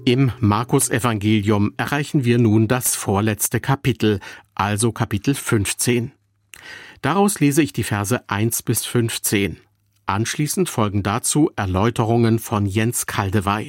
Im Markus-Evangelium erreichen wir nun das vorletzte Kapitel, also Kapitel 15. Daraus lese ich die Verse 1 bis 15. Anschließend folgen dazu Erläuterungen von Jens Kaldewey.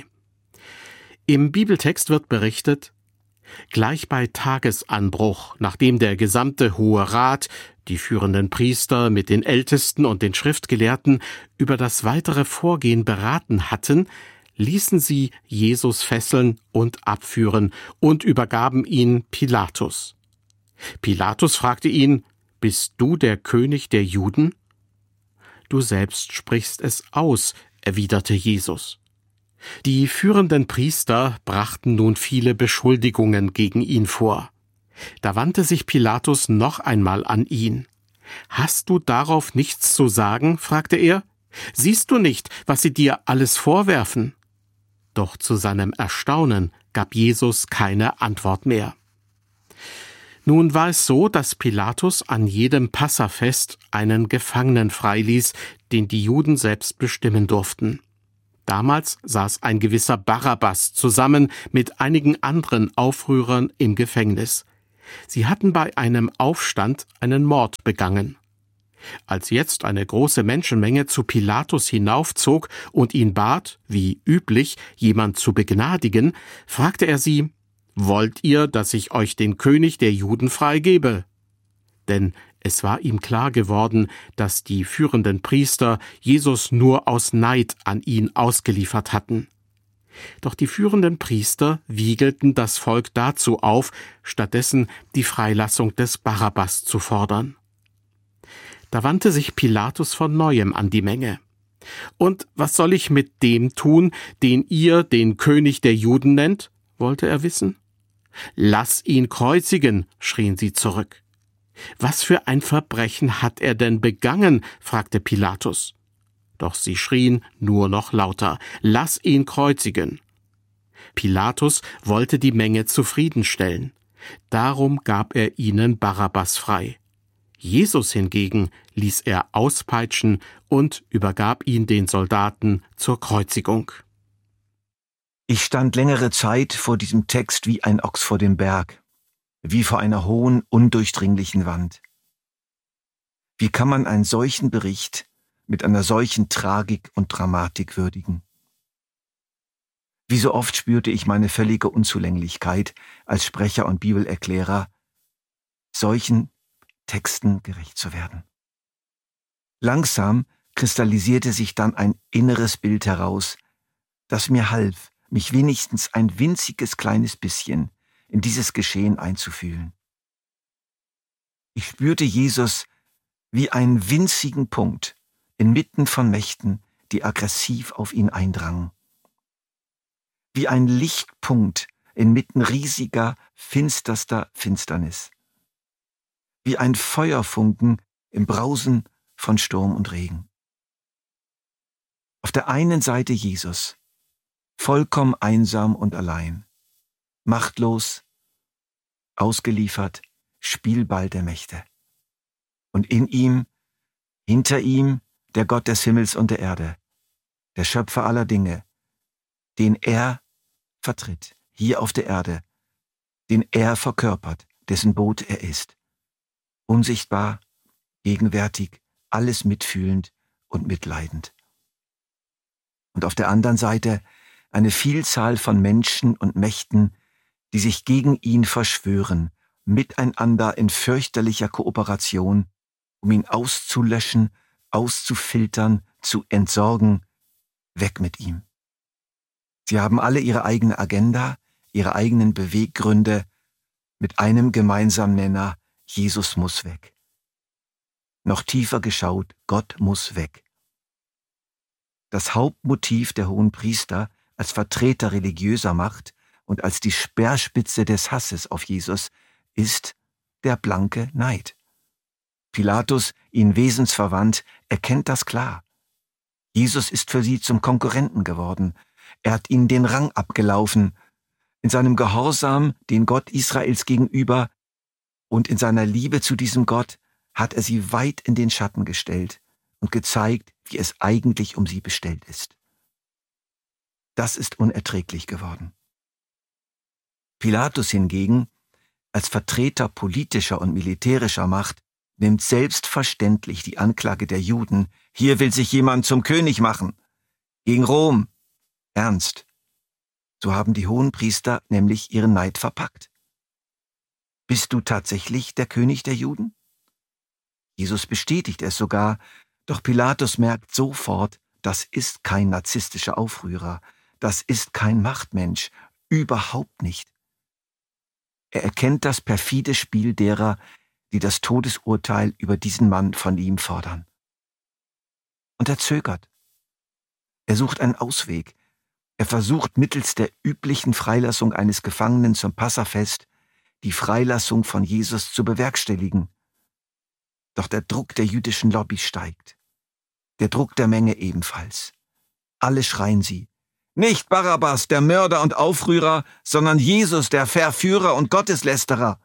Im Bibeltext wird berichtet: Gleich bei Tagesanbruch, nachdem der gesamte Hohe Rat, die führenden Priester mit den Ältesten und den Schriftgelehrten über das weitere Vorgehen beraten hatten, ließen sie Jesus fesseln und abführen und übergaben ihn Pilatus. Pilatus fragte ihn: Bist du der König der Juden? Du selbst sprichst es aus, erwiderte Jesus. Die führenden Priester brachten nun viele Beschuldigungen gegen ihn vor. Da wandte sich Pilatus noch einmal an ihn. Hast du darauf nichts zu sagen? Fragte er. Siehst du nicht, was sie dir alles vorwerfen? Doch zu seinem Erstaunen gab Jesus keine Antwort mehr. Nun war es so, dass Pilatus an jedem Passafest einen Gefangenen freiließ, den die Juden selbst bestimmen durften. Damals saß ein gewisser Barabbas zusammen mit einigen anderen Aufrührern im Gefängnis. Sie hatten bei einem Aufstand einen Mord begangen. Als jetzt eine große Menschenmenge zu Pilatus hinaufzog und ihn bat, wie üblich, jemand zu begnadigen, fragte er sie: Wollt ihr, dass ich euch den König der Juden freigebe? Denn es war ihm klar geworden, dass die führenden Priester Jesus nur aus Neid an ihn ausgeliefert hatten. Doch die führenden Priester wiegelten das Volk dazu auf, stattdessen die Freilassung des Barabbas zu fordern. Da wandte sich Pilatus von neuem an die Menge. Und was soll ich mit dem tun, den ihr den König der Juden nennt? Wollte er wissen. Lass ihn kreuzigen, schrien sie zurück. Was für ein Verbrechen hat er denn begangen? Fragte Pilatus. Doch sie schrien nur noch lauter: Lass ihn kreuzigen. Pilatus wollte die Menge zufriedenstellen. Darum gab er ihnen Barabbas frei. Jesus hingegen ließ er auspeitschen und übergab ihn den Soldaten zur Kreuzigung. Ich stand längere Zeit vor diesem Text wie ein Ochs vor dem Berg, wie vor einer hohen, undurchdringlichen Wand. Wie kann man einen solchen Bericht mit einer solchen Tragik und Dramatik würdigen? Wie so oft spürte ich meine völlige Unzulänglichkeit als Sprecher und Bibelerklärer, solchen Texten gerecht zu werden. Langsam kristallisierte sich dann ein inneres Bild heraus, das mir half, mich wenigstens ein winziges kleines bisschen in dieses Geschehen einzufühlen. Ich spürte Jesus wie einen winzigen Punkt inmitten von Mächten, die aggressiv auf ihn eindrangen. Wie ein Lichtpunkt inmitten riesiger, finsterster Finsternis. Wie ein Feuerfunken im Brausen von Sturm und Regen. Auf der einen Seite Jesus, vollkommen einsam und allein, machtlos, ausgeliefert, Spielball der Mächte. Und in ihm, hinter ihm, der Gott des Himmels und der Erde, der Schöpfer aller Dinge, den er vertritt, hier auf der Erde, den er verkörpert, dessen Boot er ist. Unsichtbar, gegenwärtig, alles mitfühlend und mitleidend. Und auf der anderen Seite eine Vielzahl von Menschen und Mächten, die sich gegen ihn verschwören, miteinander in fürchterlicher Kooperation, um ihn auszulöschen, auszufiltern, zu entsorgen, weg mit ihm. Sie haben alle ihre eigene Agenda, ihre eigenen Beweggründe, mit einem gemeinsamen Nenner: Jesus muss weg. Noch tiefer geschaut: Gott muss weg. Das Hauptmotiv der Hohenpriester als Vertreter religiöser Macht und als die Speerspitze des Hasses auf Jesus ist der blanke Neid. Pilatus, ihnen wesensverwandt, erkennt das klar. Jesus ist für sie zum Konkurrenten geworden. Er hat ihnen den Rang abgelaufen. In seinem Gehorsam den Gott Israels gegenüber und in seiner Liebe zu diesem Gott hat er sie weit in den Schatten gestellt und gezeigt, wie es eigentlich um sie bestellt ist. Das ist unerträglich geworden. Pilatus hingegen, als Vertreter politischer und militärischer Macht, nimmt selbstverständlich die Anklage der Juden, hier will sich jemand zum König machen, gegen Rom, ernst. So haben die Hohenpriester nämlich ihren Neid verpackt. Bist du tatsächlich der König der Juden? Jesus bestätigt es sogar, doch Pilatus merkt sofort, das ist kein narzisstischer Aufrührer, das ist kein Machtmensch, überhaupt nicht. Er erkennt das perfide Spiel derer, die das Todesurteil über diesen Mann von ihm fordern. Und er zögert. Er sucht einen Ausweg. Er versucht mittels der üblichen Freilassung eines Gefangenen zum Passafest die Freilassung von Jesus zu bewerkstelligen. Doch der Druck der jüdischen Lobby steigt. Der Druck der Menge ebenfalls. Alle schreien sie: Nicht Barabbas, der Mörder und Aufrührer, sondern Jesus, der Verführer und Gotteslästerer,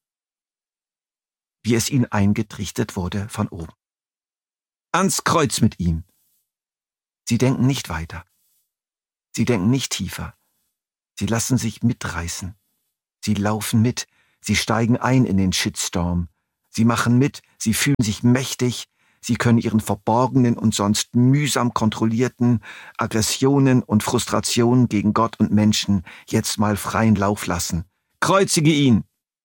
wie es ihnen eingetrichtert wurde von oben. Ans Kreuz mit ihm. Sie denken nicht weiter. Sie denken nicht tiefer. Sie lassen sich mitreißen. Sie laufen mit. Sie steigen ein in den Shitstorm. Sie machen mit. Sie fühlen sich mächtig. Sie können ihren verborgenen und sonst mühsam kontrollierten Aggressionen und Frustrationen gegen Gott und Menschen jetzt mal freien Lauf lassen. Kreuzige ihn!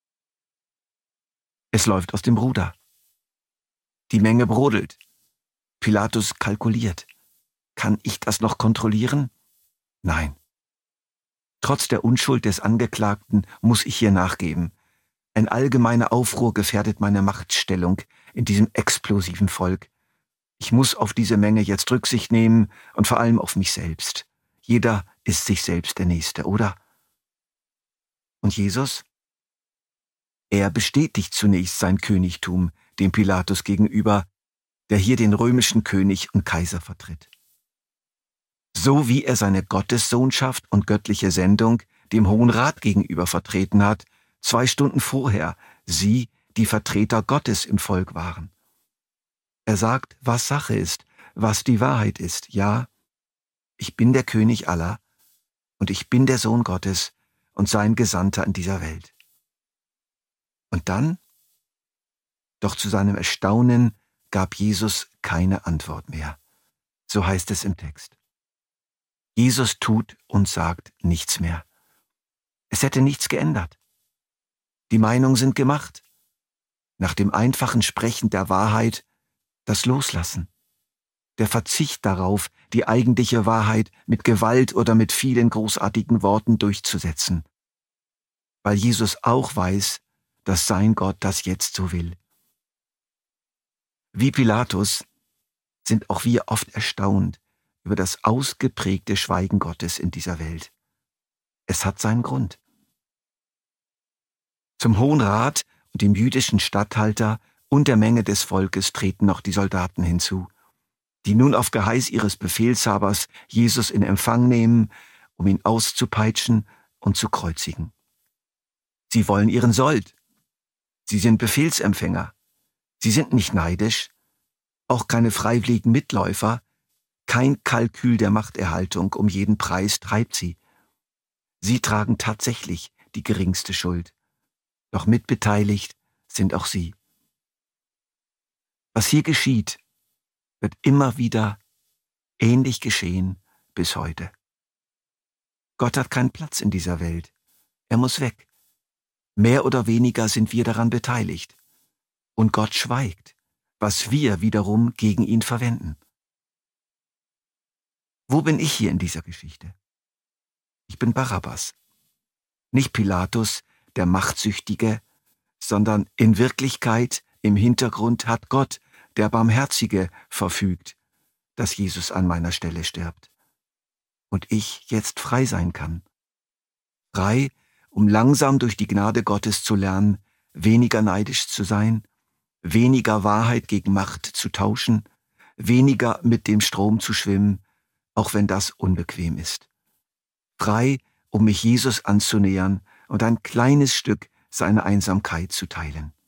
Es läuft aus dem Ruder. Die Menge brodelt. Pilatus kalkuliert. Kann ich das noch kontrollieren? Nein. Trotz der Unschuld des Angeklagten muss ich hier nachgeben. Ein allgemeiner Aufruhr gefährdet meine Machtstellung in diesem explosiven Volk. Ich muss auf diese Menge jetzt Rücksicht nehmen und vor allem auf mich selbst. Jeder ist sich selbst der Nächste, oder? Und Jesus? Er bestätigt zunächst sein Königtum dem Pilatus gegenüber, der hier den römischen König und Kaiser vertritt. So wie er seine Gottessohnschaft und göttliche Sendung dem Hohen Rat gegenüber vertreten hat, 2 Stunden vorher sie die Vertreter Gottes im Volk waren. Er sagt, was Sache ist, was die Wahrheit ist. Ja, ich bin der König aller und ich bin der Sohn Gottes und sein Gesandter in dieser Welt. Und dann? Doch zu seinem Erstaunen gab Jesus keine Antwort mehr. So heißt es im Text. Jesus tut und sagt nichts mehr. Es hätte nichts geändert. Die Meinungen sind gemacht. Nach dem einfachen Sprechen der Wahrheit das Loslassen. Der Verzicht darauf, die eigentliche Wahrheit mit Gewalt oder mit vielen großartigen Worten durchzusetzen. Weil Jesus auch weiß, dass sein Gott das jetzt so will. Wie Pilatus sind auch wir oft erstaunt über das ausgeprägte Schweigen Gottes in dieser Welt. Es hat seinen Grund. Zum Hohen Rat und dem jüdischen Statthalter und der Menge des Volkes treten noch die Soldaten hinzu, die nun auf Geheiß ihres Befehlshabers Jesus in Empfang nehmen, um ihn auszupeitschen und zu kreuzigen. Sie wollen ihren Sold. Sie sind Befehlsempfänger. Sie sind nicht neidisch, auch keine freiwilligen Mitläufer. Kein Kalkül der Machterhaltung um jeden Preis treibt sie. Sie tragen tatsächlich die geringste Schuld. Doch mitbeteiligt sind auch sie. Was hier geschieht, wird immer wieder ähnlich geschehen bis heute. Gott hat keinen Platz in dieser Welt. Er muss weg. Mehr oder weniger sind wir daran beteiligt. Und Gott schweigt, was wir wiederum gegen ihn verwenden. Wo bin ich hier in dieser Geschichte? Ich bin Barabbas. Nicht Pilatus, der Machtsüchtige, sondern in Wirklichkeit, im Hintergrund hat Gott, der Barmherzige, verfügt, dass Jesus an meiner Stelle stirbt. Und ich jetzt frei sein kann. Frei, um langsam durch die Gnade Gottes zu lernen, weniger neidisch zu sein, weniger Wahrheit gegen Macht zu tauschen, weniger mit dem Strom zu schwimmen, auch wenn das unbequem ist. Frei, um mich Jesus anzunähern und ein kleines Stück seiner Einsamkeit zu teilen.